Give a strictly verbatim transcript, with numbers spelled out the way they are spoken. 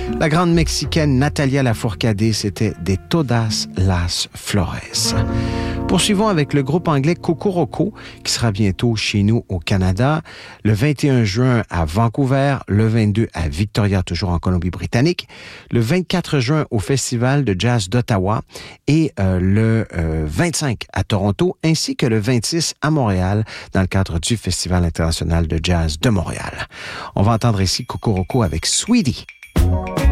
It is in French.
La grande Mexicaine Natalia Lafourcade, c'était des Todas las Flores. Poursuivons avec le groupe anglais Kokoroko, qui sera bientôt chez nous au Canada, le vingt et un juin à Vancouver, le vingt-deux à Victoria, toujours en Colombie-Britannique, le vingt-quatre juin au Festival de jazz d'Ottawa et euh, le euh, vingt-cinq à Toronto, ainsi que le vingt-six à Montréal, dans le cadre du Festival international de jazz de Montréal. On va entendre ici Kokoroko avec Sweetie.